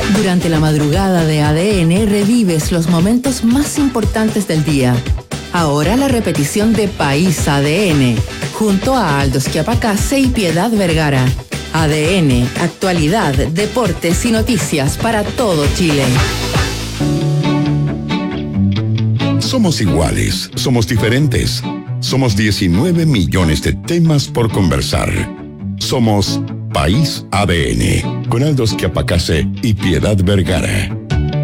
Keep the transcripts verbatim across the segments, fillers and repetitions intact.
Durante la madrugada de A D N revives los momentos más importantes del día. Ahora la repetición de País A D N, junto a Aldo Schiapacase y Piedad Vergara. A D N, actualidad, deportes y noticias para todo Chile. Somos iguales, somos diferentes. Somos diecinueve millones de temas por conversar. Somos País A D N, con Aldo Schiapacase y Piedad Vergara.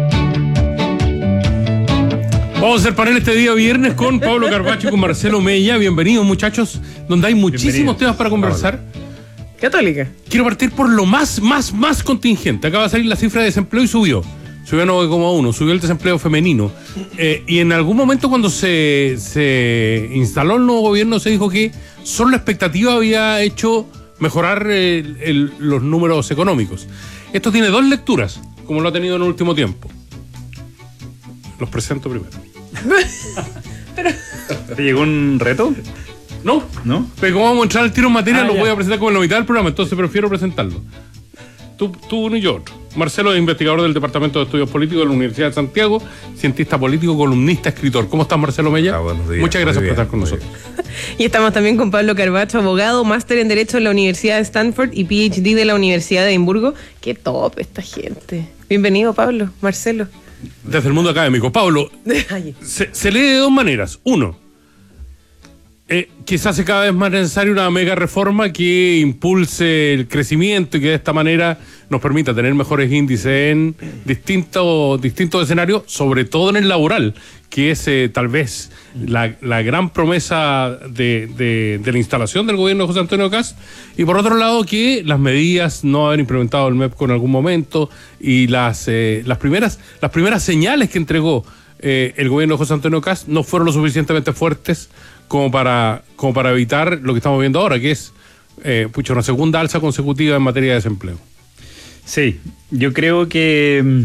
Vamos a hacer panel este día viernes con Pablo Carbacho y con Marcelo Mella. Bienvenidos, muchachos, donde hay muchísimos temas para conversar. Católica. Quiero partir por lo más, más, más contingente. Acaba de salir la cifra de desempleo y subió. Subió a nueve coma uno, subió el desempleo femenino. Eh, y en algún momento cuando se, se instaló el nuevo gobierno se dijo que solo la expectativa había hecho mejorar el, el, los números económicos. Esto tiene dos lecturas, como lo ha tenido en el último tiempo. Los presento primero. Pero... ¿Te llegó un reto? No, ¿No? pero como vamos a entrar al tiro en materia, Ah, lo ya. voy a presentar como en la mitad del programa, entonces prefiero presentarlo. Tú, tú uno y yo otro. Marcelo es investigador del Departamento de Estudios Políticos de la Universidad de Santiago, cientista político, columnista, escritor. ¿Cómo estás, Marcelo Mella? Ah, buenos días. Muchas gracias Muy por bien, estar con muy nosotros. Y estamos también con Pablo Carbacho, abogado, máster en Derecho en la Universidad de Stanford y P H D de la Universidad de Edimburgo. ¡Qué top esta gente! Bienvenido, Pablo, Marcelo. Desde el mundo académico. Pablo, Ay. se, se lee de dos maneras. Uno, eh, que se hace cada vez más necesaria una mega reforma que impulse el crecimiento y que de esta manera nos permita tener mejores índices en distintos, distintos escenarios, sobre todo en el laboral, que es eh, tal vez la, la gran promesa de, de, de la instalación del gobierno de José Antonio Kast. Y por otro lado, que las medidas, no haber implementado el M E P C O en algún momento y las, eh, las, primeras, las primeras señales que entregó eh, el gobierno de José Antonio Kast no fueron lo suficientemente fuertes como para, como para evitar lo que estamos viendo ahora, que es eh, pucha, una segunda alza consecutiva en materia de desempleo. Sí, yo creo que...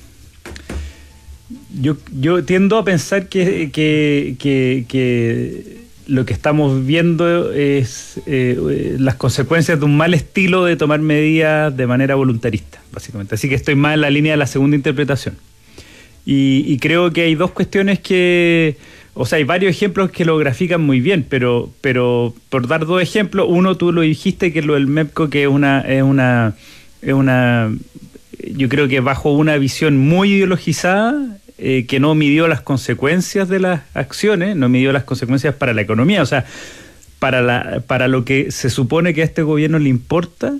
Yo, yo tiendo a pensar que, que, que, que lo que estamos viendo es eh, las consecuencias de un mal estilo de tomar medidas de manera voluntarista, básicamente. Así que estoy más en la línea de la segunda interpretación. Y, y creo que hay dos cuestiones que... O sea, hay varios ejemplos que lo grafican muy bien, pero, pero por dar dos ejemplos, uno tú lo dijiste, que es lo del M E P C O, que es una... Es una, es una yo creo que bajo una visión muy ideologizada, eh, que no midió las consecuencias de las acciones, no midió las consecuencias para la economía, o sea, para, la, para lo que se supone que a este gobierno le importa,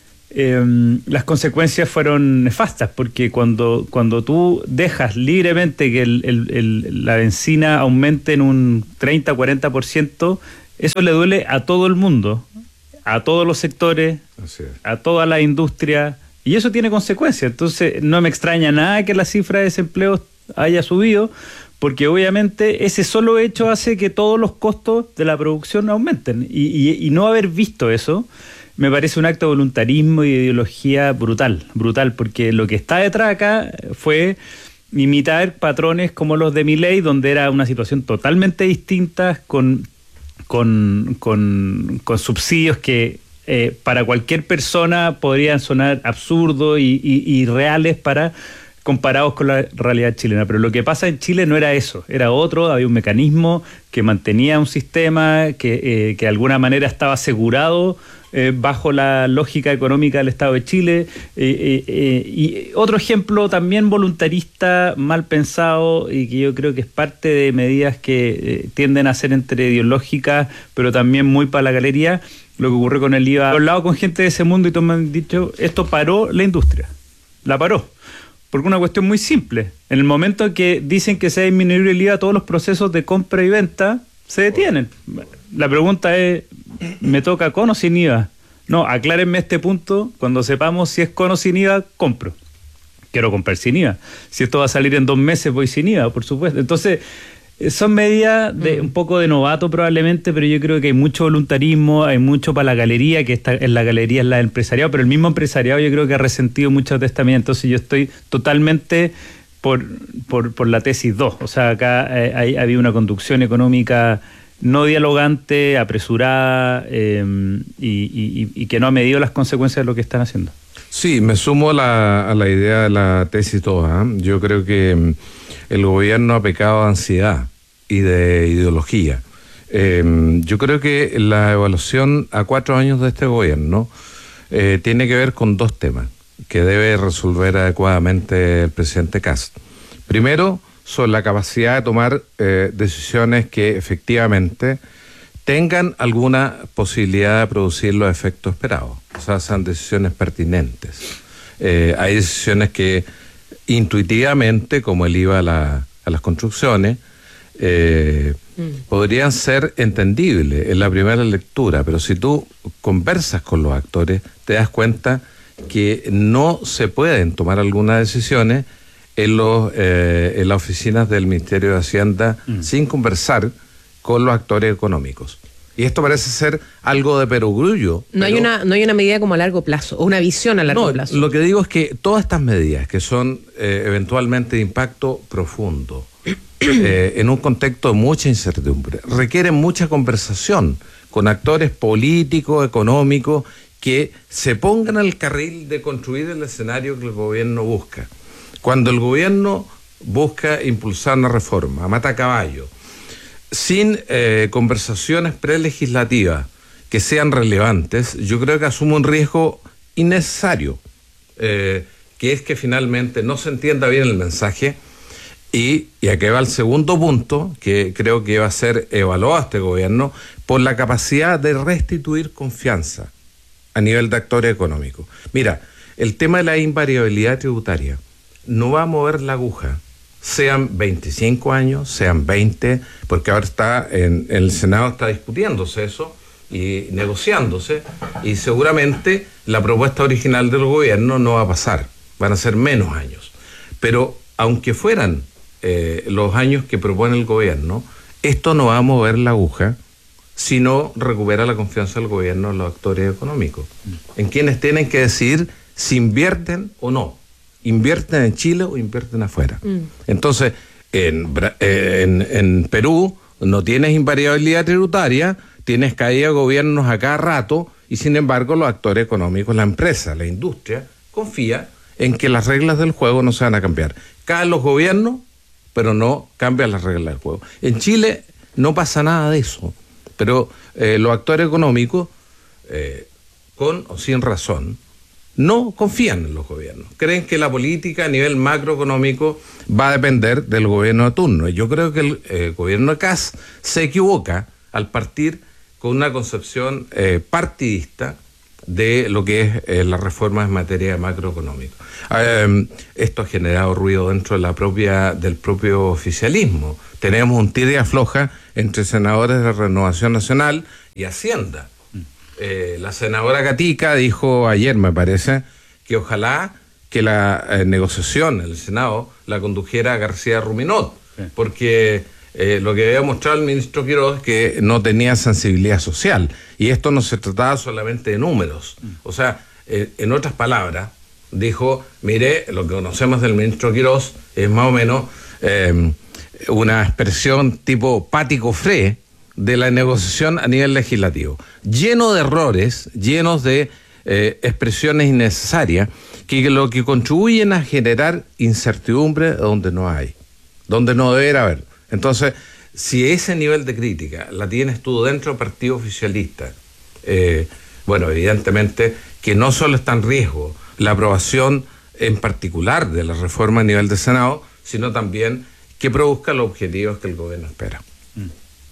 eh, las consecuencias fueron nefastas, porque cuando, cuando tú dejas libremente que el, el, el, la benzina aumente en un treinta a cuarenta por ciento, eso le duele a todo el mundo, a todos los sectores, a toda la industria, y eso tiene consecuencias. Entonces no me extraña nada que la cifra de desempleo haya subido, porque obviamente ese solo hecho hace que todos los costos de la producción aumenten, y, y, y no haber visto eso me parece un acto de voluntarismo y de ideología brutal, brutal, porque lo que está detrás acá fue imitar patrones como los de Milei, donde era una situación totalmente distinta, con Con, con, con subsidios que eh, para cualquier persona podrían sonar absurdos y, y, y reales para comparados con la realidad chilena. Pero lo que pasa en Chile no era eso, era otro, había un mecanismo que mantenía un sistema que, eh, que de alguna manera estaba asegurado eh, bajo la lógica económica del Estado de Chile. Eh, eh, eh, y otro ejemplo también voluntarista, mal pensado, y que yo creo que es parte de medidas que eh, tienden a ser entre ideológicas, pero también muy para la galería, lo que ocurrió con el I V A. He hablado con gente de ese mundo y todos me han dicho, esto paró la industria, la paró. Porque una cuestión muy simple. En el momento que dicen que se va a disminuir el I V A, todos los procesos de compra y venta se detienen. La pregunta es, ¿me toca con o sin I V A? No, aclárenme este punto. Cuando sepamos si es con o sin I V A, compro. Quiero comprar sin I V A. Si esto va a salir en dos meses, voy sin I V A, por supuesto. Entonces, son medidas de un poco de novato probablemente, pero yo creo que hay mucho voluntarismo, hay mucho para la galería, que está en la galería es la del empresariado, pero el mismo empresariado yo creo que ha resentido muchas de estas medidas. Entonces yo estoy totalmente por, por, por la tesis dos. O sea, acá eh, hay, había una conducción económica no dialogante, apresurada, eh, y, y, y que no ha medido las consecuencias de lo que están haciendo. Sí, me sumo a la, a la idea de la tesis toda. ¿eh? Yo creo que mm, el gobierno ha pecado de ansiedad y de ideología. Eh, yo creo que la evaluación a cuatro años de este gobierno eh, tiene que ver con dos temas que debe resolver adecuadamente el presidente Kast. Primero, sobre la capacidad de tomar eh, decisiones que efectivamente tengan alguna posibilidad de producir los efectos esperados, o sea, sean decisiones pertinentes. Eh, hay decisiones que intuitivamente, como el I V A a, la, a las construcciones, eh, mm. podrían ser entendibles en la primera lectura, pero si tú conversas con los actores, te das cuenta que no se pueden tomar algunas decisiones en, los, eh, en las oficinas del Ministerio de Hacienda mm. sin conversar con los actores económicos. Y esto parece ser algo de perogrullo. No, hay una, no hay una medida como a largo plazo, o una visión a largo no, plazo. Lo que digo es que todas estas medidas, que son eh, eventualmente de impacto profundo, eh, en un contexto de mucha incertidumbre, requieren mucha conversación con actores políticos, económicos, que se pongan al carril de construir el escenario que el gobierno busca. Cuando el gobierno busca impulsar una reforma, a mata caballo, sin eh, conversaciones prelegislativas que sean relevantes, yo creo que asume un riesgo innecesario, eh, que es que finalmente no se entienda bien el mensaje. Y, y aquí va el segundo punto, que creo que va a ser evaluado este gobierno, por la capacidad de restituir confianza a nivel de actores económicos. Mira, el tema de la invariabilidad tributaria no va a mover la aguja, sean veinticinco años, sean veinte, porque ahora está en, en el Senado está discutiéndose eso y negociándose, y seguramente la propuesta original del gobierno no va a pasar, van a ser menos años. Pero aunque fueran eh, los años que propone el gobierno, esto no va a mover la aguja si no recupera la confianza del gobierno en los actores económicos, en quienes tienen que decidir si invierten o no. ¿Invierten en Chile o invierten afuera? Mm. Entonces, en, en, en Perú no tienes invariabilidad tributaria, tienes caída de gobiernos a cada rato, y sin embargo los actores económicos, la empresa, la industria, confía en que las reglas del juego no se van a cambiar. Caen los gobiernos, pero no cambian las reglas del juego. En Chile no pasa nada de eso, pero eh, los actores económicos, eh, con o sin razón, no confían en los gobiernos. Creen que la política a nivel macroeconómico va a depender del gobierno de turno. Y yo creo que el eh, gobierno de Kast se equivoca al partir con una concepción eh, partidista de lo que es eh, las reformas en materia macroeconómica. Eh, esto ha generado ruido dentro de la propia, del propio oficialismo. Tenemos un tira y afloja entre senadores de Renovación Nacional y Hacienda. Eh, la senadora Gatica dijo ayer, me parece, que ojalá que la eh, negociación en el Senado la condujera García Ruminot, sí. porque eh, lo que había mostrado el ministro Quiroz es que no tenía sensibilidad social, y esto no se trataba solamente de números. Mm. O sea, eh, en otras palabras, dijo, mire, lo que conocemos del ministro Quiroz es más o menos eh, una expresión tipo Pático Fré de la negociación a nivel legislativo, lleno de errores, llenos de eh, expresiones innecesarias, que lo que contribuyen a generar incertidumbre donde no hay, donde no debería haber. Entonces, si ese nivel de crítica la tienes tú dentro del partido oficialista, eh, bueno, evidentemente que no solo está en riesgo la aprobación en particular de la reforma a nivel de Senado, sino también que produzca los objetivos que el gobierno espera. Mm.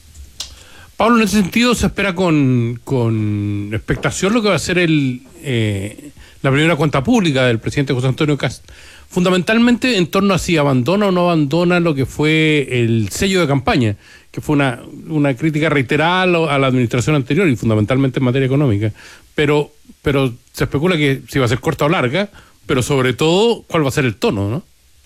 Pablo, en ese sentido se espera con, con expectación lo que va a ser el eh, la primera cuenta pública del presidente José Antonio Kast, fundamentalmente en torno a si abandona o no abandona lo que fue el sello de campaña, que fue una, una crítica reiterada a la administración anterior y fundamentalmente en materia económica, pero, pero se especula que si va a ser corta o larga, pero sobre todo cuál va a ser el tono, ¿no?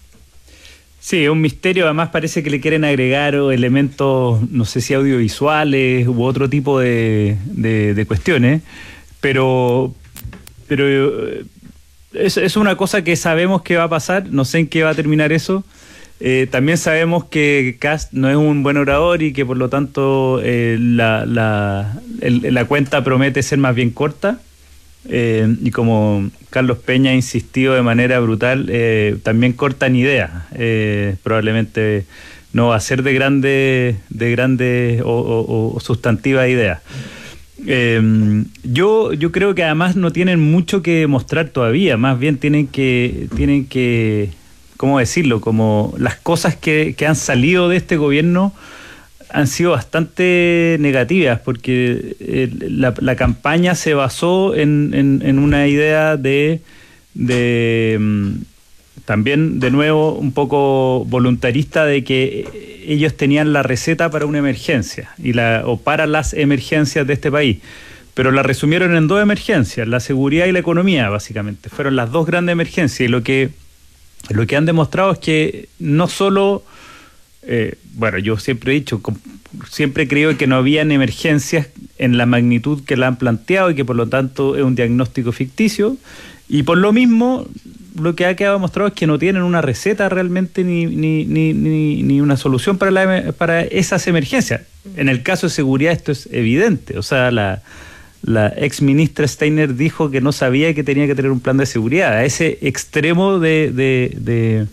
Sí, es un misterio. Además parece que le quieren agregar elementos, no sé si audiovisuales u otro tipo de, de, de cuestiones, pero, pero es, es una cosa que sabemos que va a pasar, no sé en qué va a terminar eso. Eh, también sabemos que Kast no es un buen orador y que por lo tanto eh, la, la, el, la cuenta promete ser más bien corta. eh, y como Carlos Peña ha insistido de manera brutal, eh, también cortan ideas. Eh, probablemente no va a ser de grandes de grande o, o, o sustantivas ideas. Eh, yo, yo creo que además no tienen mucho que demostrar todavía, más bien tienen que, tienen que, ¿cómo decirlo? Como las cosas que, que han salido de este gobierno han sido bastante negativas, porque eh, la, la campaña se basó en, en, en una idea de, de um, también, de nuevo, un poco voluntarista, de que ellos tenían la receta para una emergencia y la, o para las emergencias de este país, pero la resumieron en dos emergencias, la seguridad y la economía, básicamente. Fueron las dos grandes emergencias, y lo que, lo que han demostrado es que no solo... Eh, bueno, yo siempre he dicho, siempre creo que no habían emergencias en la magnitud que la han planteado y que por lo tanto es un diagnóstico ficticio, y por lo mismo lo que ha quedado demostrado es que no tienen una receta realmente ni, ni, ni, ni, ni una solución para, la, para esas emergencias. En el caso de seguridad esto es evidente, o sea, la, la ex ministra Steiner dijo que no sabía que tenía que tener un plan de seguridad, a ese extremo de... de, de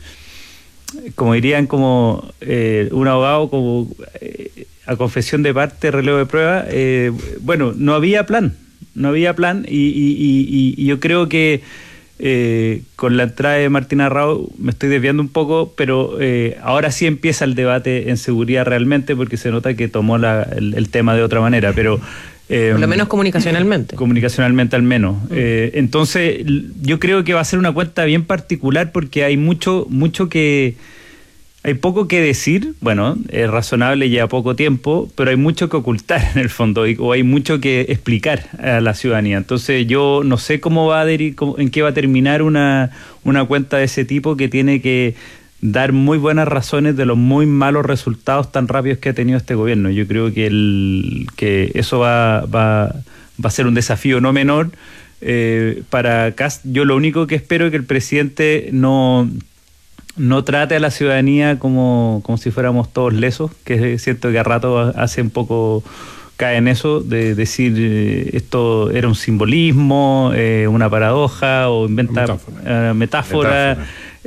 como dirían como eh, un abogado, como eh, a confesión de parte, relevo de prueba, eh, bueno, no había plan, no había plan, y, y, y, y yo creo que eh, con la entrada de Martín Arrau me estoy desviando un poco, pero eh, ahora sí empieza el debate en seguridad realmente, porque se nota que tomó la, el, el tema de otra manera, pero... Eh, por lo menos comunicacionalmente. Comunicacionalmente al menos. Mm. Eh, entonces, yo creo que va a ser una cuenta bien particular, porque hay mucho, mucho que... Hay poco que decir, bueno, es razonable, lleva poco tiempo, pero hay mucho que ocultar en el fondo, y, o hay mucho que explicar a la ciudadanía. Entonces yo no sé cómo va a adherir, cómo, en qué va a terminar una, una cuenta de ese tipo, que tiene que dar muy buenas razones de los muy malos resultados tan rápidos que ha tenido este gobierno. Yo creo que, el, que eso va, va, va a ser un desafío no menor eh, para Kast. Yo lo único que espero es que el presidente no... no trate a la ciudadanía como, como si fuéramos todos lesos, que siento que a rato hace un poco, cae en eso, de decir eh, esto era un simbolismo, eh, una paradoja, o inventa metáfora, uh, metáfora, metáfora.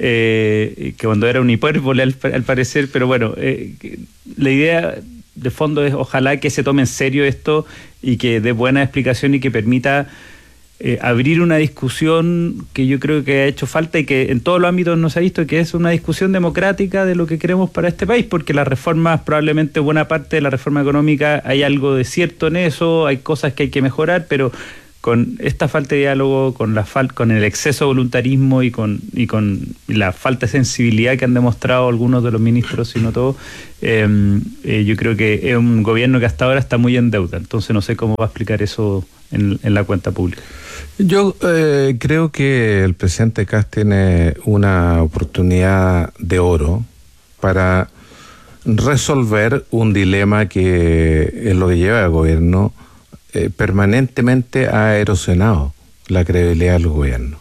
Eh, que cuando era un hipérbole al, al parecer, pero bueno, eh, la idea de fondo es ojalá que se tome en serio esto y que dé buena explicación y que permita Eh, abrir una discusión que yo creo que ha hecho falta y que en todos los ámbitos no se ha visto, que es una discusión democrática de lo que queremos para este país, porque las reformas, probablemente buena parte de la reforma económica, hay algo de cierto en eso, hay cosas que hay que mejorar, pero con esta falta de diálogo, con la fal con el exceso de voluntarismo y con y con la falta de sensibilidad que han demostrado algunos de los ministros, si no todos, eh, eh, yo creo que es un gobierno que hasta ahora está muy en deuda, entonces no sé cómo va a explicar eso en, en la cuenta pública. Yo eh, creo que el presidente Kast tiene una oportunidad de oro para resolver un dilema que en lo que lleva el gobierno eh, permanentemente ha erosionado la credibilidad del gobierno.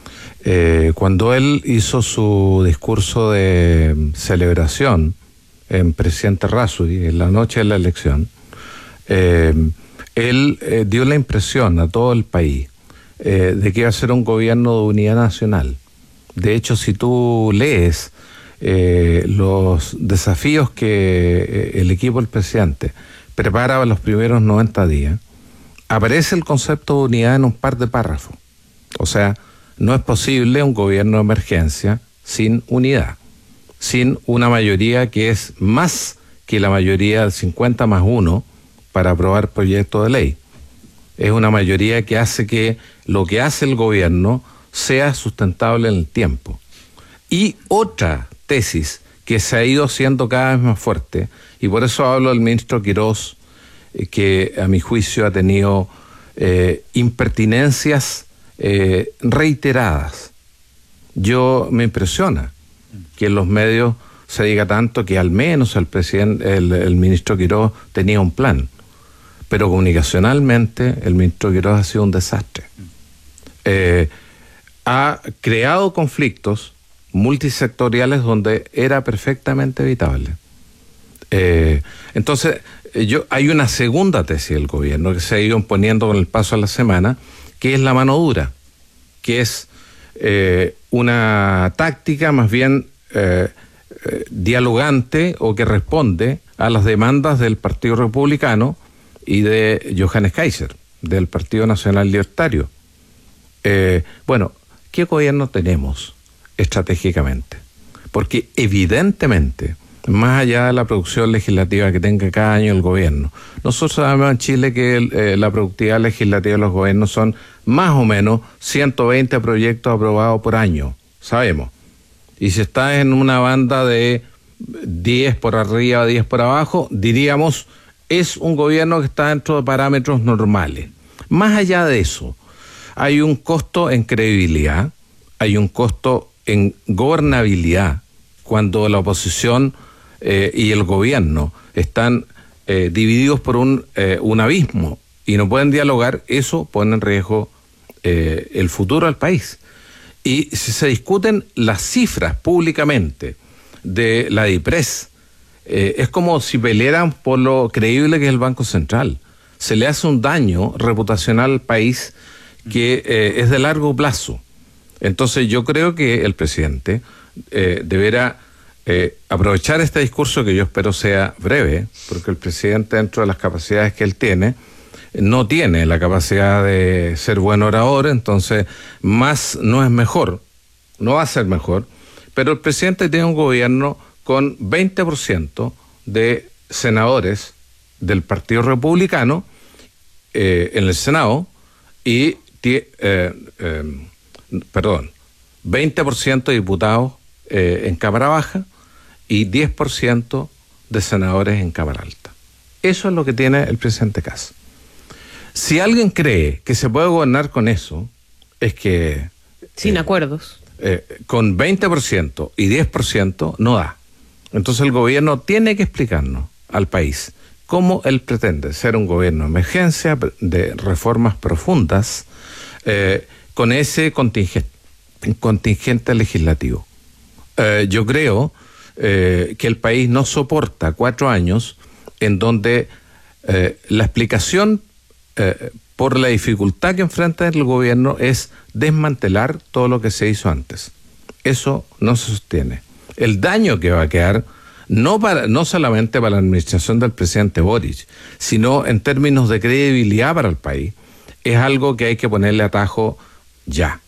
Eh, cuando él hizo su discurso de celebración en Presidente Errázuriz en la noche de la elección, eh, él eh, dio la impresión a todo el país eh, de que iba a ser un gobierno de unidad nacional. De hecho, si tú lees eh, los desafíos que eh, el equipo del presidente prepara para los primeros noventa días, aparece el concepto de unidad en un par de párrafos. O sea, no es posible un gobierno de emergencia sin unidad, sin una mayoría que es más que la mayoría del cincuenta más uno para aprobar proyectos de ley. Es una mayoría que hace que lo que hace el gobierno sea sustentable en el tiempo. Y otra tesis que se ha ido haciendo cada vez más fuerte, y por eso hablo del ministro Quirós, eh, que a mi juicio ha tenido eh, impertinencias eh, reiteradas. Yo me impresiona que en los medios se diga tanto que al menos el presidente, el, el ministro Quirós tenía un plan, pero comunicacionalmente el ministro Quirós ha sido un desastre. Eh, ha creado conflictos multisectoriales donde era perfectamente evitable. Eh, entonces, yo hay una segunda tesis del gobierno que se ha ido imponiendo con el paso de la semana, que es la mano dura, que es eh, una táctica más bien eh, eh, dialogante o que responde a las demandas del Partido Republicano y de Johannes Kaiser, del Partido Nacional Libertario. Eh, bueno, ¿qué gobierno tenemos estratégicamente? Porque evidentemente, más allá de la producción legislativa que tenga cada año el gobierno, nosotros sabemos en Chile que el, eh, la productividad legislativa de los gobiernos son más o menos ciento veinte proyectos aprobados por año, sabemos. Y si está en una banda de diez por arriba, diez por abajo, diríamos, es un gobierno que está dentro de parámetros normales. Más allá de eso, hay un costo en credibilidad, hay un costo en gobernabilidad, cuando la oposición eh, y el gobierno están eh, divididos por un, eh, un abismo y no pueden dialogar, eso pone en riesgo eh, el futuro del país. Y si se discuten las cifras públicamente de la DIPRES, eh, es como si pelearan por lo creíble que es el Banco Central. Se le hace un daño reputacional al país que eh, es de largo plazo. Entonces yo creo que el presidente eh, deberá eh, aprovechar este discurso, que yo espero sea breve, porque el presidente, dentro de las capacidades que él tiene, no tiene la capacidad de ser buen orador, entonces más no es mejor, no va a ser mejor, pero el presidente tiene un gobierno con veinte por ciento de senadores del Partido Republicano eh, en el Senado y eh, eh, perdón, veinte por ciento de diputados eh, en Cámara Baja y diez por ciento de senadores en Cámara Alta. Eso es lo que tiene el presidente Kast. Si alguien cree que se puede gobernar con eso, es que... Sin eh, acuerdos. Eh, con veinte por ciento y diez por ciento no da. Entonces el gobierno tiene que explicarnos al país cómo él pretende ser un gobierno de emergencia, de reformas profundas, eh, con ese contingente, contingente legislativo. Eh, yo creo eh, que el país no soporta cuatro años en donde eh, la explicación eh, por la dificultad que enfrenta el gobierno es desmantelar todo lo que se hizo antes. Eso no se sostiene. El daño que va a quedar, no, para, no solamente para la administración del presidente Boric, sino en términos de credibilidad para el país, es algo que hay que ponerle atajo ya.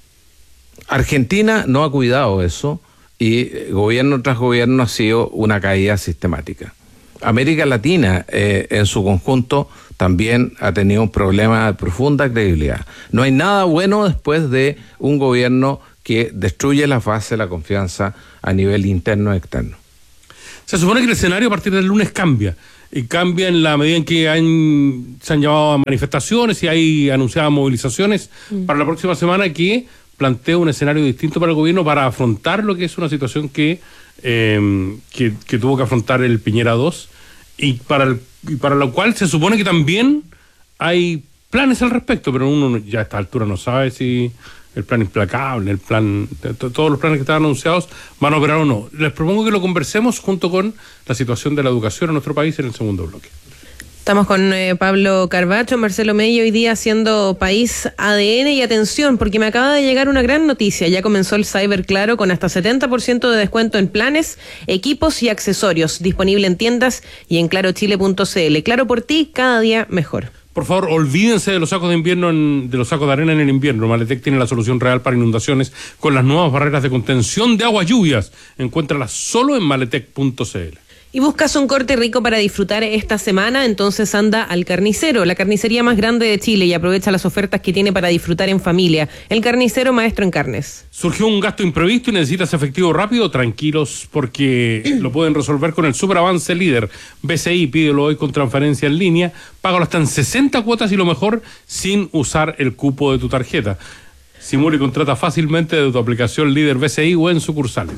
Argentina no ha cuidado eso y gobierno tras gobierno ha sido una caída sistemática. América Latina eh, en su conjunto también ha tenido un problema de profunda credibilidad. No hay nada bueno después de un gobierno que destruye la base de la confianza a nivel interno y externo. Se supone que el escenario a partir del lunes cambia. Y cambia en la medida en que han, se han llevado a manifestaciones y hay anunciadas movilizaciones mm. para la próxima semana, que plantea un escenario distinto para el gobierno para afrontar lo que es una situación que, eh, que, que tuvo que afrontar el Piñera dos y para, el, y para lo cual se supone que también hay planes al respecto, pero uno ya a esta altura no sabe si el plan implacable, el plan, todos los planes que estaban anunciados van a operar o no. Les propongo que lo conversemos junto con la situación de la educación en nuestro país en el segundo bloque. Estamos con eh, Pablo Carbacho, Marcelo Mello, hoy día haciendo País A D N. Y atención, porque me acaba de llegar una gran noticia. Ya comenzó el Cyber Claro con hasta setenta por ciento de descuento en planes, equipos y accesorios. Disponible en tiendas y en claro chile punto c l. Claro por ti, cada día mejor. Por favor, olvídense de los sacos de invierno, en, de los sacos de arena en el invierno. Maletec tiene la solución real para inundaciones con las nuevas barreras de contención de aguas lluvias. Encuéntralas solo en maletec punto c l. Y buscas un corte rico para disfrutar esta semana, entonces anda al Carnicero, la carnicería más grande de Chile, y aprovecha las ofertas que tiene para disfrutar en familia. El Carnicero, maestro en carnes. ¿Surgió un gasto imprevisto y necesitas efectivo rápido? Tranquilos, porque lo pueden resolver con el Superavance Líder. B C I, pídelo hoy con transferencia en línea, págalo hasta en sesenta cuotas y lo mejor, sin usar el cupo de tu tarjeta. Simula y contrata fácilmente de tu aplicación Líder B C I o en sucursales.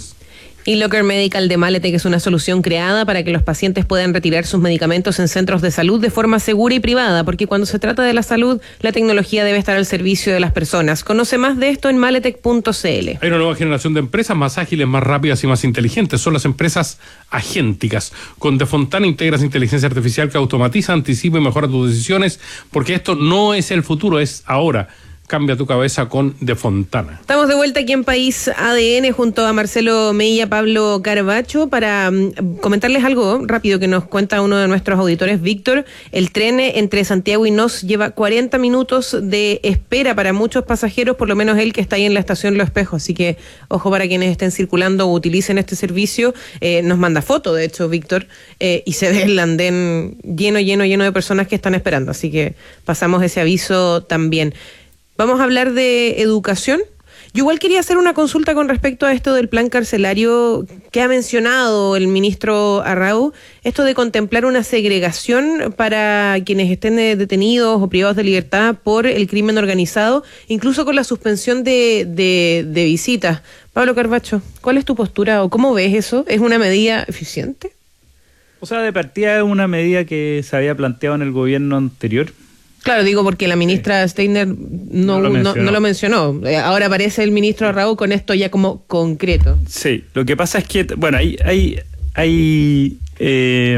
Y Locker Medical de Maletec es una solución creada para que los pacientes puedan retirar sus medicamentos en centros de salud de forma segura y privada, porque cuando se trata de la salud, la tecnología debe estar al servicio de las personas. Conoce más de esto en maletec punto c l. Hay una nueva generación de empresas más ágiles, más rápidas y más inteligentes. Son las empresas agénticas. Con De Fontana integras inteligencia artificial que automatiza, anticipa y mejora tus decisiones, porque esto no es el futuro, es ahora. Cambia tu cabeza con De Fontana. Estamos de vuelta aquí en País A D N junto a Marcelo Mella, Pablo Carvacho, para um, comentarles algo rápido que nos cuenta uno de nuestros auditores, Víctor. El tren entre Santiago y Nos lleva cuarenta minutos de espera para muchos pasajeros, por lo menos él que está ahí en la estación Los Espejos. Así que ojo para quienes estén circulando o utilicen este servicio. Eh, nos manda foto, de hecho, Víctor, eh, y se ve el andén lleno, lleno, lleno de personas que están esperando. Así que pasamos ese aviso también. Vamos a hablar de educación. Yo igual quería hacer una consulta con respecto a esto del plan carcelario que ha mencionado el ministro Arrau, esto de contemplar una segregación para quienes estén detenidos o privados de libertad por el crimen organizado, incluso con la suspensión de, de, de visitas. Pablo Carvacho, ¿cuál es tu postura o cómo ves eso? ¿Es una medida eficiente? O sea, de partida es una medida que se había planteado en el gobierno anterior. Claro, digo porque la ministra Steiner no, no, lo, mencionó. No, no lo mencionó. Ahora aparece el ministro Arrau con esto ya como concreto. Sí, lo que pasa es que, bueno, hay... hay, hay eh,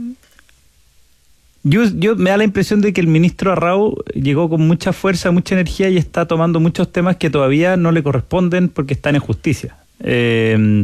yo, yo me da la impresión de que el ministro Arrau llegó con mucha fuerza, mucha energía y está tomando muchos temas que todavía no le corresponden porque están en justicia. Eh,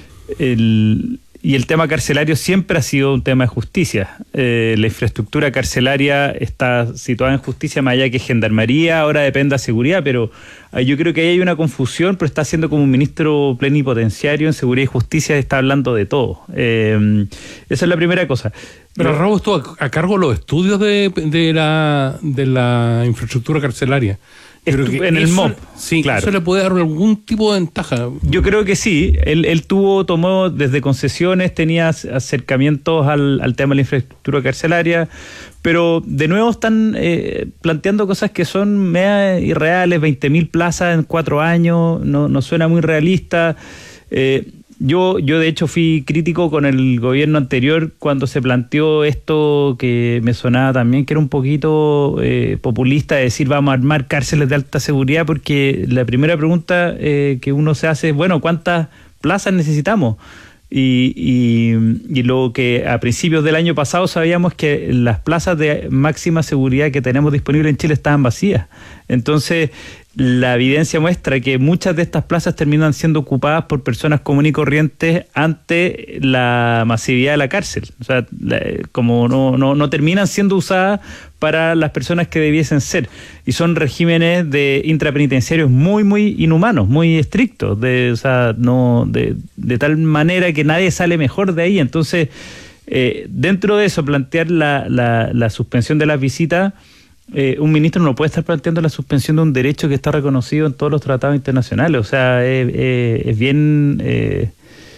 el... Y el tema carcelario siempre ha sido un tema de justicia. Eh, la infraestructura carcelaria está situada en justicia, más allá que Gendarmería, ahora depende de seguridad, pero eh, yo creo que ahí hay una confusión, pero está siendo como un ministro plenipotenciario en seguridad y justicia, está hablando de todo. Eh, esa es la primera cosa. Pero Arrau estuvo a, a cargo de los estudios de, de, la, de la infraestructura carcelaria. Creo que en el eso, M O P, sí, claro. Eso le puede dar algún tipo de ventaja. Yo creo que sí. Él, él tuvo, tomó desde concesiones, tenía acercamientos al, al tema de la infraestructura carcelaria, pero de nuevo están eh, planteando cosas que son mega irreales, veinte mil plazas en cuatro años, no, no suena muy realista. Eh, Yo, yo de hecho fui crítico con el gobierno anterior cuando se planteó esto que me sonaba también que era un poquito eh, populista, de decir vamos a armar cárceles de alta seguridad, porque la primera pregunta eh, que uno se hace es, bueno, ¿cuántas plazas necesitamos? Y, y, y lo que a principios del año pasado sabíamos que las plazas de máxima seguridad que tenemos disponibles en Chile estaban vacías. Entonces, la evidencia muestra que muchas de estas plazas terminan siendo ocupadas por personas comunes y corrientes ante la masividad de la cárcel. O sea, la, como no, no, no terminan siendo usadas para las personas que debiesen ser. Y son regímenes de intrapenitenciarios muy, muy inhumanos, muy estrictos, de, o sea, no, de, de tal manera que nadie sale mejor de ahí. Entonces, eh, dentro de eso, plantear la, la, la suspensión de las visitas, Eh, un ministro no puede estar planteando la suspensión de un derecho que está reconocido en todos los tratados internacionales. O sea, es, es, es bien... Eh,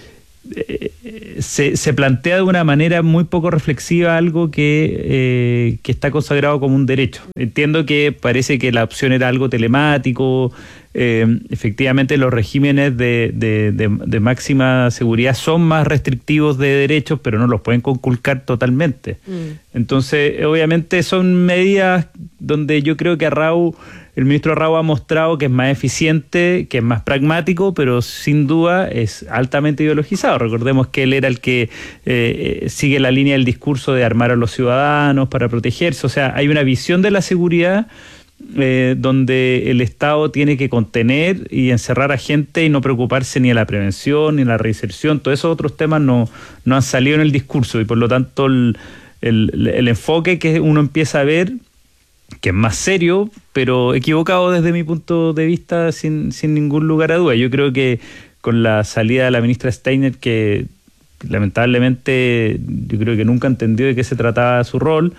eh, se, se plantea de una manera muy poco reflexiva algo que, eh, que está consagrado como un derecho. Entiendo que parece que la opción era algo telemático. Eh, efectivamente, los regímenes de, de, de, de máxima seguridad son más restrictivos de derechos, pero no los pueden conculcar totalmente. Mm. Entonces, obviamente son medidas donde yo creo que Arrau, el ministro Arrau ha mostrado que es más eficiente, que es más pragmático, pero sin duda es altamente ideologizado. Recordemos que él era el que eh, sigue la línea del discurso de armar a los ciudadanos para protegerse. O sea, hay una visión de la seguridad Eh, donde el Estado tiene que contener y encerrar a gente y no preocuparse ni de la prevención ni de la reinserción. Todos esos otros temas no, no han salido en el discurso y por lo tanto el, el, el enfoque que uno empieza a ver, que es más serio, pero equivocado desde mi punto de vista, sin, sin ningún lugar a duda. Yo creo que con la salida de la ministra Steiner, que lamentablemente yo creo que nunca entendió de qué se trataba su rol,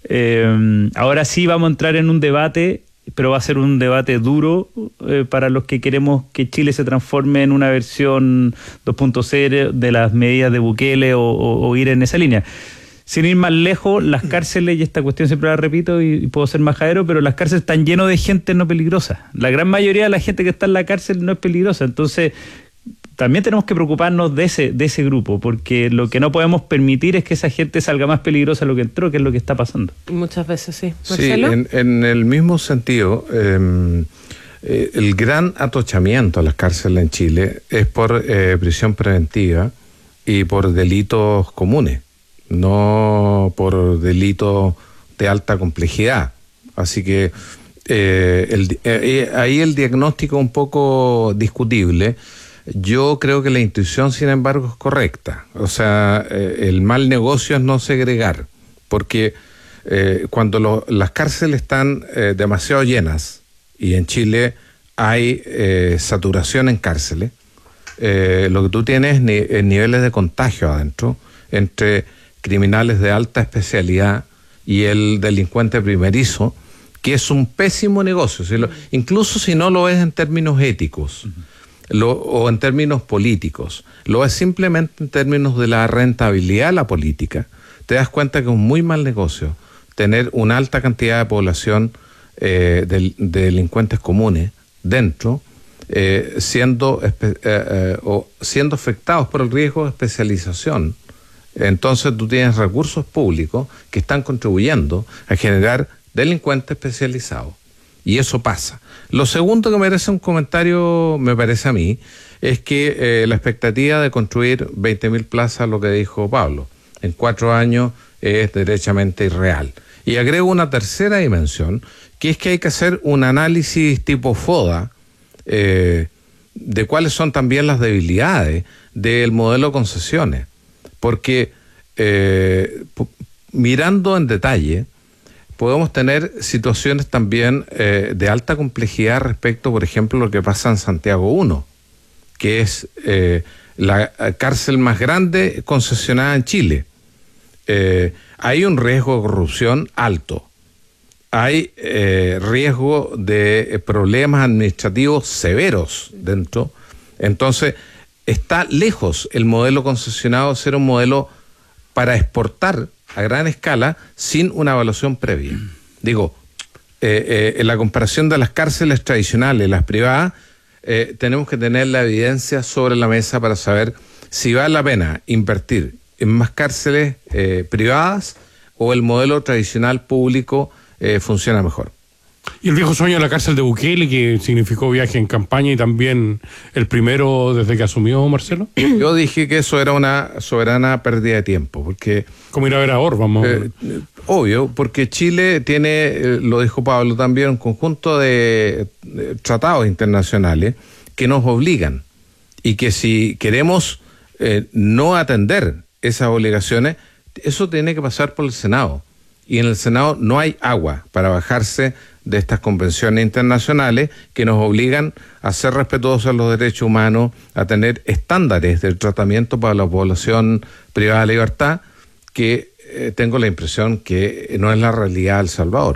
Eh, ahora sí vamos a entrar en un debate, pero va a ser un debate duro eh, para los que queremos que Chile se transforme en una versión dos punto cero de las medidas de Bukele o, o, o ir en esa línea. Sin ir más lejos, las cárceles, y esta cuestión siempre la repito y, y puedo ser majadero, pero las cárceles están llenas de gente no peligrosa. La gran mayoría de la gente que está en la cárcel no es peligrosa. Entonces, también tenemos que preocuparnos de ese, de ese grupo, porque lo que no podemos permitir es que esa gente salga más peligrosa de lo que entró, que es lo que está pasando. Muchas veces sí. Sí, en, en el mismo sentido, eh, eh, el gran atochamiento a las cárceles en Chile es por eh, prisión preventiva y por delitos comunes, no por delitos de alta complejidad. Así que eh, el, eh, ahí el diagnóstico un poco discutible. Yo creo que la intuición, sin embargo, es correcta. O sea, eh, el mal negocio es no segregar, porque eh, cuando lo, las cárceles están eh, demasiado llenas, y en Chile hay eh, saturación en cárceles, eh, lo que tú tienes es ni, eh, niveles de contagio adentro entre criminales de alta especialidad y el delincuente primerizo, que es un pésimo negocio, si lo, incluso si no lo es en términos éticos. Uh-huh. Lo, o en términos políticos, lo es simplemente en términos de la rentabilidad de la política. Te das cuenta que es un muy mal negocio tener una alta cantidad de población eh, de, de delincuentes comunes dentro, eh, siendo, espe, eh, eh, o siendo afectados por el riesgo de especialización. Entonces tú tienes recursos públicos que están contribuyendo a generar delincuentes especializados. Y eso pasa. Lo segundo que merece un comentario, me parece a mí, es que eh, la expectativa de construir veinte mil plazas, lo que dijo Pablo, en cuatro años es derechamente irreal. Y agrego una tercera dimensión, que es que hay que hacer un análisis tipo FODA eh, de cuáles son también las debilidades del modelo de concesiones. Porque eh, mirando en detalle, podemos tener situaciones también eh, de alta complejidad respecto, por ejemplo, a lo que pasa en Santiago uno, que es eh, la cárcel más grande concesionada en Chile. Eh, hay un riesgo de corrupción alto. Hay eh, riesgo de problemas administrativos severos dentro. Entonces, está lejos el modelo concesionado de ser un modelo para exportar a gran escala sin una evaluación previa. Digo, eh, eh, en la comparación de las cárceles tradicionales, las privadas, eh, tenemos que tener la evidencia sobre la mesa para saber si vale la pena invertir en más cárceles eh, privadas o el modelo tradicional público eh, funciona mejor. Y el viejo sueño de la cárcel de Bukele, que significó viaje en campaña y también el primero desde que asumió, Marcelo. Yo dije que eso era una soberana pérdida de tiempo, porque... Como ir a ver a Orbán. Eh, obvio, porque Chile tiene, eh, lo dijo Pablo también, un conjunto de, de tratados internacionales que nos obligan, y que si queremos eh, no atender esas obligaciones, eso tiene que pasar por el Senado. Y en el Senado no hay agua para bajarse de estas convenciones internacionales que nos obligan a ser respetuosos de los derechos humanos, a tener estándares de tratamiento para la población privada de libertad, que eh, tengo la impresión que no es la realidad de El Salvador.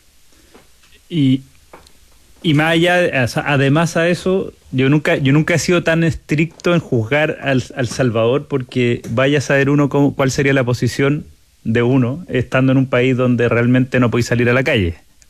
Y, y más allá, además a eso, yo nunca, yo nunca he sido tan estricto en juzgar al, al Salvador, porque vaya a saber uno cómo, cuál sería la posición de uno estando en un país donde realmente no podéis salir a la calle.